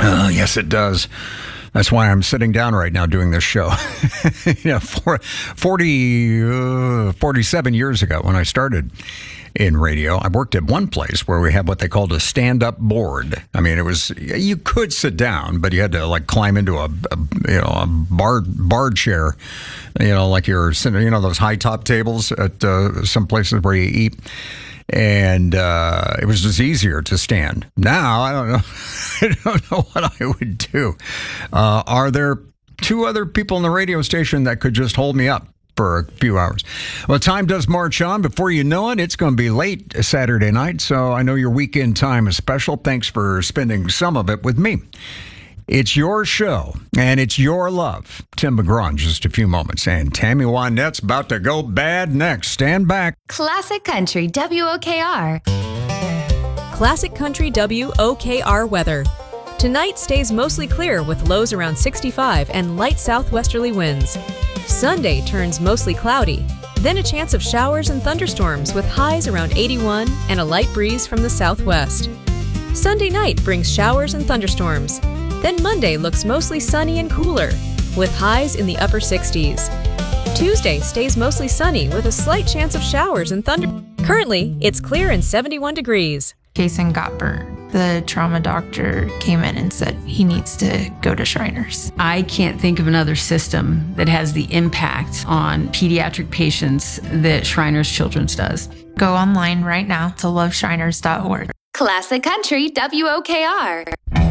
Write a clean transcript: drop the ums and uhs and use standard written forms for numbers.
Yes, it does. That's why I'm sitting down right now doing this show. 47 years ago when I started in radio, I worked at one place where we had what they called a stand-up board. I mean, you could sit down, but you had to like climb into a bar chair, like you're sitting, those high top tables at some places where you eat. And it was just easier to stand. Now, I don't know. I don't know what I would do. Are there two other people in the radio station that could just hold me up for a few hours? Well, time does march on. Before you know it, it's going to be late Saturday night. So I know your weekend time is special. Thanks for spending some of it with me. It's your show, and it's your love. Tim McGraw in just a few moments, and Tammy Wynette's about to go bad next. Stand back. Classic Country WOKR. Classic Country WOKR weather. Tonight stays mostly clear with lows around 65 and light southwesterly winds. Sunday turns mostly cloudy, then a chance of showers and thunderstorms with highs around 81 and a light breeze from the southwest. Sunday night brings showers and thunderstorms. Then Monday looks mostly sunny and cooler, with highs in the upper 60s. Tuesday stays mostly sunny with a slight chance of showers and thunder. Currently, it's clear and 71 degrees. Jason got burnt. The trauma doctor came in and said he needs to go to Shriners. I can't think of another system that has the impact on pediatric patients that Shriners Children's does. Go online right now to loveshriners.org. Classic Country WOKR.